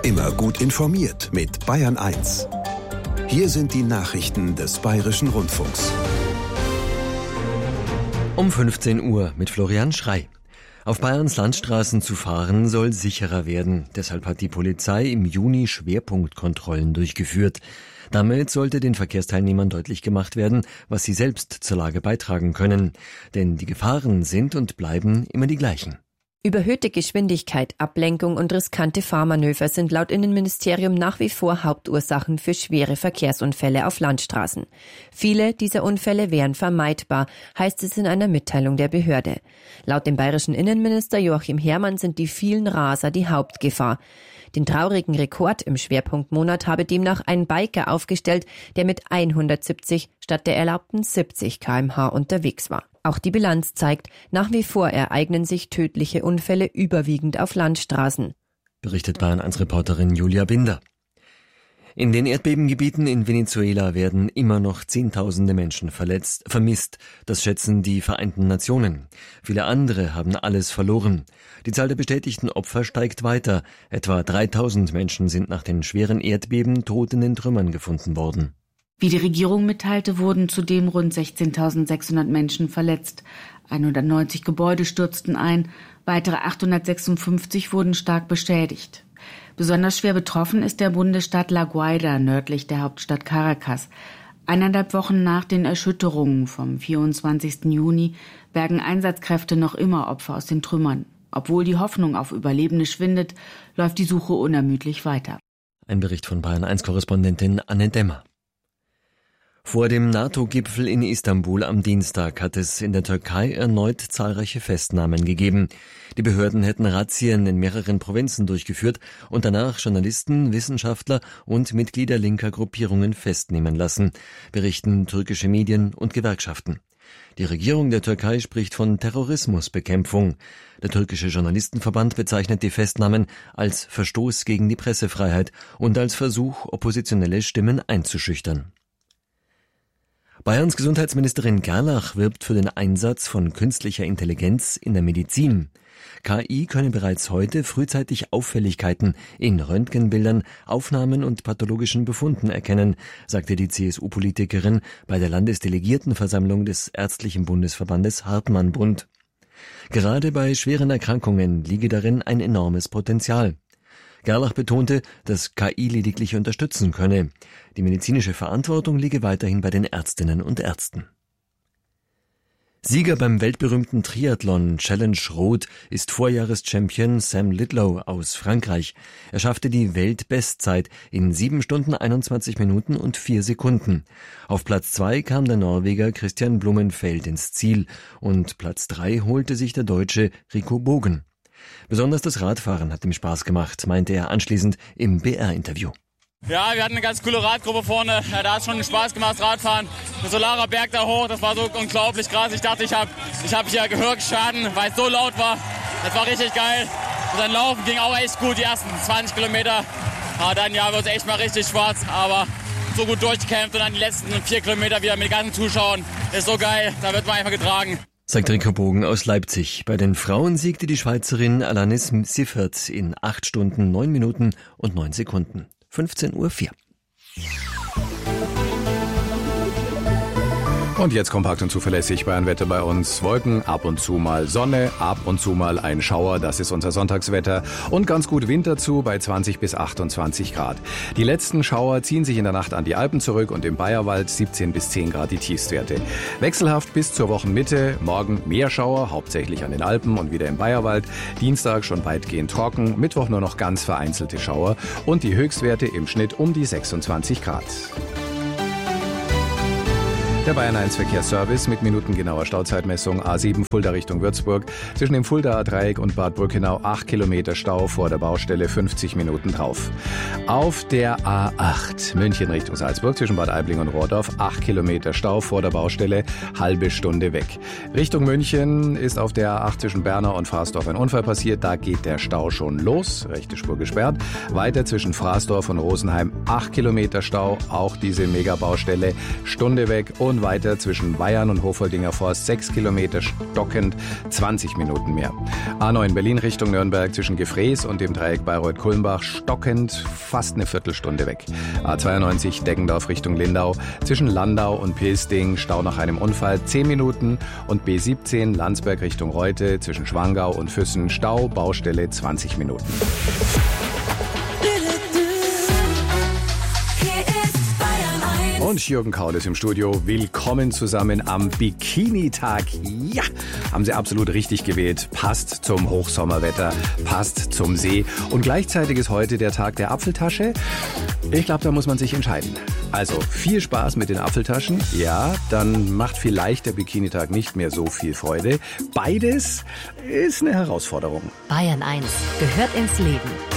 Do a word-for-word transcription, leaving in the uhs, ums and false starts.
Immer gut informiert mit Bayern eins. Hier sind die Nachrichten des Bayerischen Rundfunks. Um fünfzehn Uhr mit Florian Schrey. Auf Bayerns Landstraßen zu fahren soll sicherer werden. Deshalb hat die Polizei im Juni Schwerpunktkontrollen durchgeführt. Damit sollte den Verkehrsteilnehmern deutlich gemacht werden, was sie selbst zur Lage beitragen können. Denn die Gefahren sind und bleiben immer die gleichen. Überhöhte Geschwindigkeit, Ablenkung und riskante Fahrmanöver sind laut Innenministerium nach wie vor Hauptursachen für schwere Verkehrsunfälle auf Landstraßen. Viele dieser Unfälle wären vermeidbar, heißt es in einer Mitteilung der Behörde. Laut dem bayerischen Innenminister Joachim Herrmann sind die vielen Raser die Hauptgefahr. Den traurigen Rekord im Schwerpunktmonat habe demnach ein Biker aufgestellt, der mit hundertsiebzig statt der erlaubten siebzig Kilometer pro Stunde unterwegs war. Auch die Bilanz zeigt, nach wie vor ereignen sich tödliche Unfälle überwiegend auf Landstraßen. Berichtet Bayern eins Reporterin Julia Binder. In den Erdbebengebieten in Venezuela werden immer noch Zehntausende Menschen verletzt, vermisst. Das schätzen die Vereinten Nationen. Viele andere haben alles verloren. Die Zahl der bestätigten Opfer steigt weiter. Etwa dreitausend Menschen sind nach den schweren Erdbeben tot in den Trümmern gefunden worden. Wie die Regierung mitteilte, wurden zudem rund sechzehntausendsechshundert Menschen verletzt. hundertneunzig Gebäude stürzten ein, weitere achthundertsechsundfünfzig wurden stark beschädigt. Besonders schwer betroffen ist der Bundesstaat La Guaira, nördlich der Hauptstadt Caracas. Eineinhalb Wochen nach den Erschütterungen vom vierundzwanzigsten Juni bergen Einsatzkräfte noch immer Opfer aus den Trümmern. Obwohl die Hoffnung auf Überlebende schwindet, läuft die Suche unermüdlich weiter. Ein Bericht von Bayern eins Korrespondentin Anne Demmer. Vor dem NATO-Gipfel in Istanbul am Dienstag hat es in der Türkei erneut zahlreiche Festnahmen gegeben. Die Behörden hätten Razzien in mehreren Provinzen durchgeführt und danach Journalisten, Wissenschaftler und Mitglieder linker Gruppierungen festnehmen lassen, berichten türkische Medien und Gewerkschaften. Die Regierung der Türkei spricht von Terrorismusbekämpfung. Der türkische Journalistenverband bezeichnet die Festnahmen als Verstoß gegen die Pressefreiheit und als Versuch, oppositionelle Stimmen einzuschüchtern. Bayerns Gesundheitsministerin Gerlach wirbt für den Einsatz von künstlicher Intelligenz in der Medizin. K I könne bereits heute frühzeitig Auffälligkeiten in Röntgenbildern, Aufnahmen und pathologischen Befunden erkennen, sagte die C S U-Politikerin bei der Landesdelegiertenversammlung des Ärztlichen Bundesverbandes Hartmann-Bund. Gerade bei schweren Erkrankungen liege darin ein enormes Potenzial. Gerlach betonte, dass K I lediglich unterstützen könne. Die medizinische Verantwortung liege weiterhin bei den Ärztinnen und Ärzten. Sieger beim weltberühmten Triathlon Challenge Rot ist Vorjahreschampion Sam Lidlow aus Frankreich. Er schaffte die Weltbestzeit in sieben Stunden einundzwanzig Minuten und vier Sekunden. Auf Platz zwei kam der Norweger Christian Blumenfeld ins Ziel und Platz drei holte sich der Deutsche Rico Bogen. Besonders das Radfahren hat ihm Spaß gemacht, meinte er anschließend im B R-Interview. Ja, wir hatten eine ganz coole Radgruppe vorne. Ja, da hat schon Spaß gemacht, Radfahren. Ein Solarer Berg da hoch, das war so unglaublich krass. Ich dachte, ich habe ich hab hier Gehörschaden, weil es so laut war. Das war richtig geil. Und dann Laufen ging auch echt gut, die ersten zwanzig Kilometer. Aber dann ja, wird es echt mal richtig schwarz, aber so gut durchgekämpft. Und dann die letzten vier Kilometer wieder mit den ganzen Zuschauern. Ist so geil, da wird man einfach getragen. Sagt Rico Bogen aus Leipzig. Bei den Frauen siegte die Schweizerin Alanis Siffert in acht Stunden, neun Minuten und neun Sekunden. fünfzehn Uhr vier. Und jetzt kompakt und zuverlässig Bayernwetter bei uns. Wolken, ab und zu mal Sonne, ab und zu mal ein Schauer. Das ist unser Sonntagswetter. Und ganz gut Wind dazu bei zwanzig bis achtundzwanzig Grad. Die letzten Schauer ziehen sich in der Nacht an die Alpen zurück und im Bayerwald siebzehn bis zehn Grad die Tiefstwerte. Wechselhaft bis zur Wochenmitte. Morgen mehr Schauer, hauptsächlich an den Alpen und wieder im Bayerwald. Dienstag schon weitgehend trocken. Mittwoch nur noch ganz vereinzelte Schauer. Und die Höchstwerte im Schnitt um die sechsundzwanzig Grad. Der Bayern eins Verkehrsservice mit minutengenauer Stauzeitmessung A sieben Fulda Richtung Würzburg. Zwischen dem Fuldaer Dreieck und Bad Brückenau acht Kilometer Stau, vor der Baustelle fünfzig Minuten drauf. Auf der A acht München Richtung Salzburg zwischen Bad Aibling und Rohrdorf acht Kilometer Stau, vor der Baustelle halbe Stunde weg. Richtung München ist auf der A acht zwischen Bernau und Fraßdorf ein Unfall passiert. Da geht der Stau schon los, rechte Spur gesperrt. Weiter zwischen Fraßdorf und Rosenheim acht Kilometer Stau, auch diese Megabaustelle, Stunde weg. Und und weiter zwischen Bayern und Hofoldinger Forst sechs Kilometer stockend, zwanzig Minuten mehr. A neun Berlin Richtung Nürnberg zwischen Gefrees und dem Dreieck Bayreuth-Kulmbach stockend, fast eine Viertelstunde weg. A zweiundneunzig Deggendorf Richtung Lindau zwischen Landau und Pilsting, Stau nach einem Unfall zehn Minuten und B siebzehn Landsberg Richtung Reute zwischen Schwangau und Füssen, Stau, Baustelle zwanzig Minuten. Und Jürgen Kaul ist im Studio. Willkommen zusammen am Bikini-Tag. Ja, haben Sie absolut richtig gewählt. Passt zum Hochsommerwetter, passt zum See. Und gleichzeitig ist heute der Tag der Apfeltasche. Ich glaube, da muss man sich entscheiden. Also viel Spaß mit den Apfeltaschen. Ja, dann macht vielleicht der Bikini-Tag nicht mehr so viel Freude. Beides ist eine Herausforderung. Bayern eins gehört ins Leben.